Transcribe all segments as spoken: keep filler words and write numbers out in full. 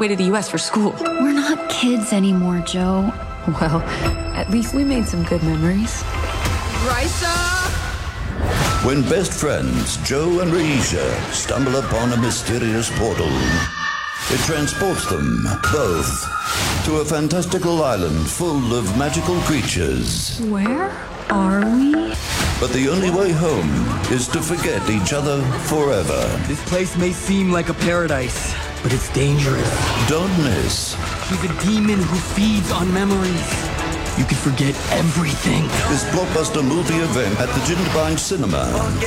way to the U S for school. We're not kids anymore, Joe. Well, at least we made some good memories. Risa! When best friends Joe and Reisha stumble upon a mysterious portal, it transports them both to a fantastical island full of magical creatures. Where are we? But the only way home is to forget each other forever. This place may seem like a paradise, but it's dangerous. Don't miss. She's a demon who feeds on memories. You can forget everything. This blockbuster movie event at the Jindabyne Cinema.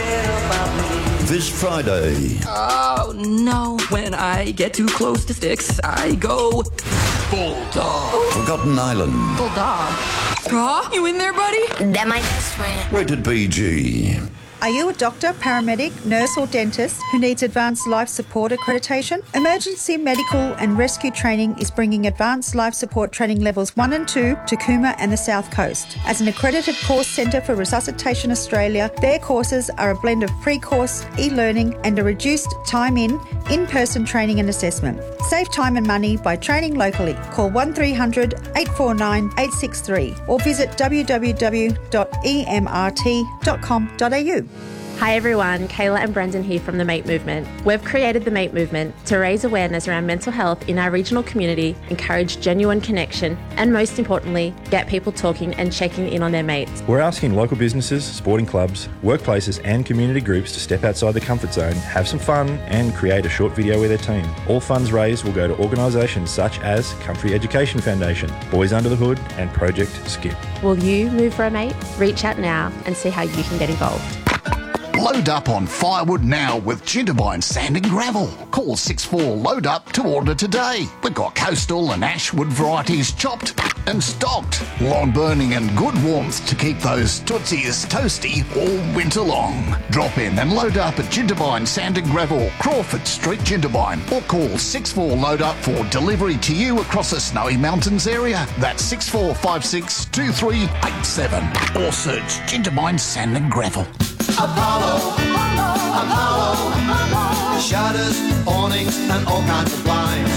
This Friday. Oh, no. When I get too close to sticks, I go Bulldog. Forgotten Island. Bulldog. Huh? You in there, buddy? That my best friend. Rated P G. Are you a doctor, paramedic, nurse or dentist who needs advanced life support accreditation? Emergency medical and rescue training is bringing advanced life support training levels one and two to Cooma and the South Coast. As an accredited course centre for Resuscitation Australia, their courses are a blend of pre-course, e-learning and a reduced time in, in-person training and assessment. Save time and money by training locally. Call one three hundred, eight four nine, eight six three or visit w w w dot e m r t dot com dot a u. Hi everyone, Kayla and Brendan here from the MATE Movement. We've created the MATE Movement to raise awareness around mental health in our regional community, encourage genuine connection, and most importantly, get people talking and checking in on their mates. We're asking local businesses, sporting clubs, workplaces and community groups to step outside the comfort zone, have some fun and create a short video with their team. All funds raised will go to organisations such as Country Education Foundation, Boys Under the Hood and Project Skip. Will you move for a mate? Reach out now and see how you can get involved. Load up on firewood now with Jindabyne Sand and Gravel. Call six four load up to order today. We've got coastal and ashwood varieties chopped and stocked. Lawn burning and good warmth to keep those tootsies toasty all winter long. Drop in and load up at Jindabyne Sand and Gravel, Crawford Street, Jindabyne, or call six four load up for delivery to you across the Snowy Mountains area. That's six four five six two three eight seven or search Jindabyne Sand and Gravel. Apollo, Apollo, Apollo, Apollo. Shutters, awnings, and all kinds of blinds.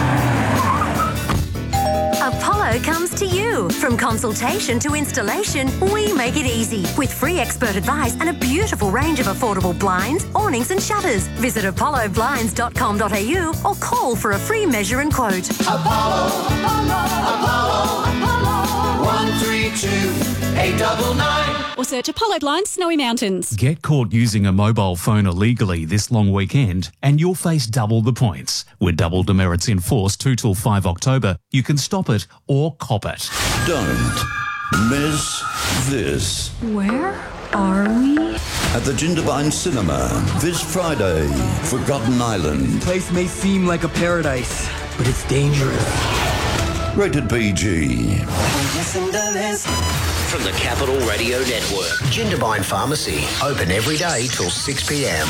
Apollo comes to you. From consultation to installation, we make it easy with free expert advice and a beautiful range of affordable blinds, awnings and shutters. Visit apollo blinds dot com dot a u or call for a free measure and quote. Apollo, Apollo, Apollo, Apollo. one three two, eight nine nine. Or search Apollo Blinds Snowy Mountains. Get caught using a mobile phone illegally this long weekend and you'll face double the points. With double demerits in force two till five October, you can stop it or cop it. Don't miss this. Where are we? At the Jindabyne Cinema this Friday. Forgotten Island. This place may seem like a paradise, but it's dangerous. Rated P G. Listen to this. From the Capital Radio Network, Jindabyne Pharmacy, open every day till six p m.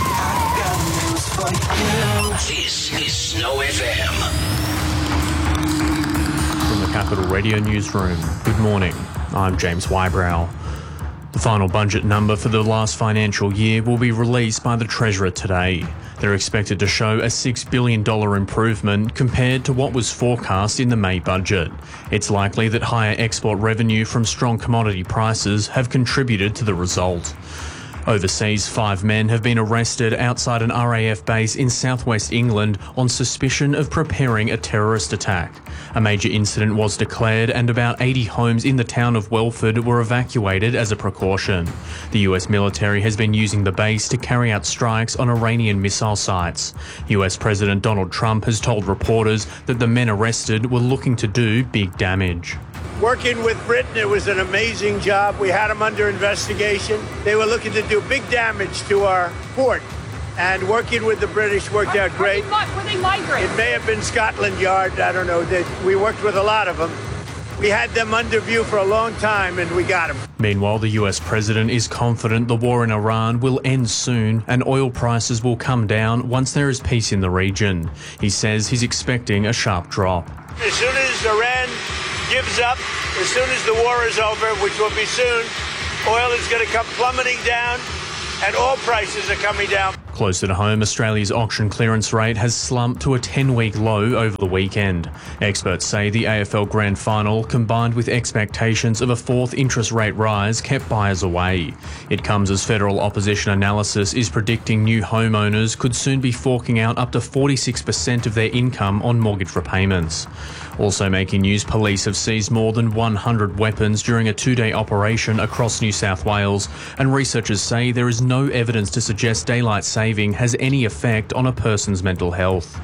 This is Snow F M. From the Capital Radio Newsroom, good morning. I'm James Wybrow. The final budget number for the last financial year will be released by the Treasurer today. They're expected to show a six billion dollars improvement compared to what was forecast in the May budget. It's likely that higher export revenue from strong commodity prices have contributed to the result. Overseas, five men have been arrested outside an R A F base in southwest England on suspicion of preparing a terrorist attack. A major incident was declared and about eighty homes in the town of Welford were evacuated as a precaution. The U S military has been using the base to carry out strikes on Iranian missile sites. U S President Donald Trump has told reporters that the men arrested were looking to do big damage. Working with Britain, it was an amazing job. We had them under investigation. They were looking to do big damage to our port. And working with the British worked out great. Were they migrants? It may have been Scotland Yard. I don't know. We worked with a lot of them. We had them under view for a long time, and we got them. Meanwhile, the U S president is confident the war in Iran will end soon and oil prices will come down once there is peace in the region. He says he's expecting a sharp drop. As soon as Iran gives up, as soon as the war is over, which will be soon, oil is going to come plummeting down and all prices are coming down. Closer to home, Australia's auction clearance rate has slumped to a ten-week low over the weekend. Experts say the A F L Grand Final, combined with expectations of a fourth interest rate rise, kept buyers away. It comes as federal opposition analysis is predicting new homeowners could soon be forking out up to forty-six percent of their income on mortgage repayments. Also making news, police have seized more than one hundred weapons during a two-day operation across New South Wales, and researchers say there is no evidence to suggest daylight saving has any effect on a person's mental health.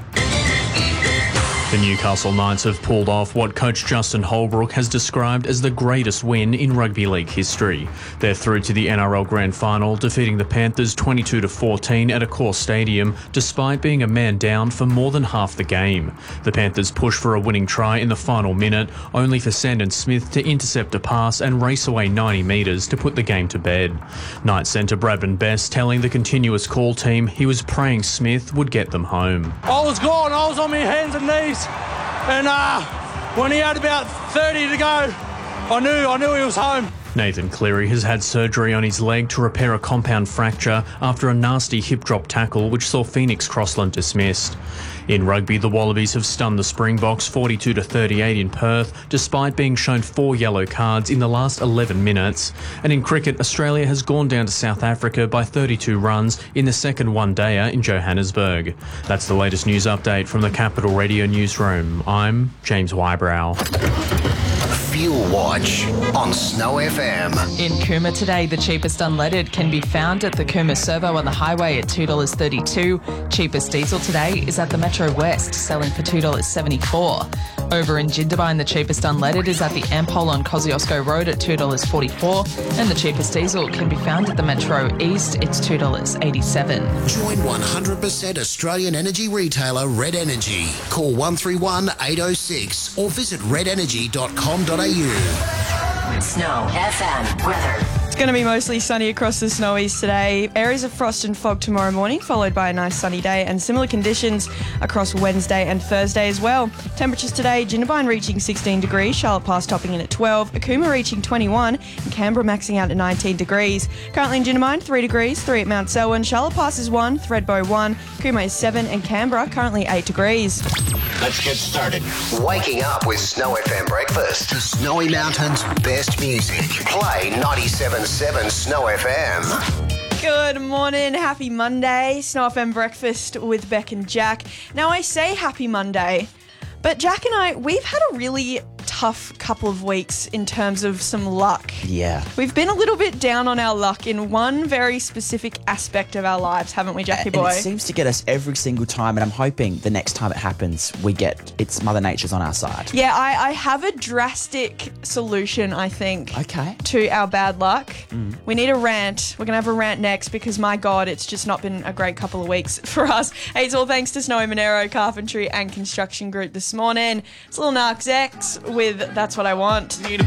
The Newcastle Knights have pulled off what coach Justin Holbrook has described as the greatest win in rugby league history. They're through to the N R L Grand Final, defeating the Panthers twenty-two to fourteen at Accor Stadium, despite being a man down for more than half the game. The Panthers pushed for a winning try in the final minute, only for Sandon Smith to intercept a pass and race away ninety metres to put the game to bed. Knights centre Bradman Best telling the continuous call team he was praying Smith would get them home. I was gone, I was on my hands and knees. And uh, when he had about thirty to go, I knew I knew he was home. Nathan Cleary has had surgery on his leg to repair a compound fracture after a nasty hip drop tackle which saw Phoenix Crossland dismissed. In rugby, the Wallabies have stunned the Springboks forty-two to thirty-eight in Perth, despite being shown four yellow cards in the last eleven minutes. And in cricket, Australia has gone down to South Africa by thirty-two runs in the second one-dayer in Johannesburg. That's the latest news update from the Capital Radio newsroom. I'm James Wybrow. Fuel Watch on Snow F M. In Cooma today, the cheapest unleaded can be found at the Cooma Servo on the highway at two dollars thirty-two. Cheapest diesel today is at the Metro West, selling for two dollars seventy-four. Over in Jindabyne, the cheapest unleaded is at the Ampol on Kosciuszko Road at two dollars forty-four, and the cheapest diesel can be found at the Metro East. It's two dollars eighty-seven. Join one hundred percent Australian energy retailer Red Energy. Call one three one, eight oh six or visit red energy dot com dot a u. Snow F M weather. It's going to be mostly sunny across the snowies today. Areas of frost and fog tomorrow morning, followed by a nice sunny day, and similar conditions across Wednesday and Thursday as well. Temperatures today, Jindabyne reaching sixteen degrees, Charlotte Pass topping in at twelve, Cooma reaching twenty-one, and Canberra maxing out at nineteen degrees. Currently in Jindabyne, three degrees, three at Mount Selwyn, Charlotte Pass is one, Thredbo one, Cooma is seven, and Canberra currently eight degrees. Let's get started. Waking up with Snow F M breakfast. The Snowy Mountains' best music. Play ninety-seven point seven Snow F M. Good morning, happy Monday. Snow F M breakfast with Beck and Jack. Now I say happy Monday, but Jack and I, we've had a really tough couple of weeks in terms of some luck. Yeah. We've been a little bit down on our luck in one very specific aspect of our lives, haven't we, Jackie boy? And it seems to get us every single time, and I'm hoping the next time it happens, we get, it's Mother Nature's on our side. Yeah, I, I have a drastic solution, I think, okay, to our bad luck. Mm. We need a rant. We're going to have a rant next because, my God, it's just not been a great couple of weeks for us. Hey, it's all thanks to Snowy Monero Carpentry and Construction Group this morning. It's Lil Nas X with That's What I Want.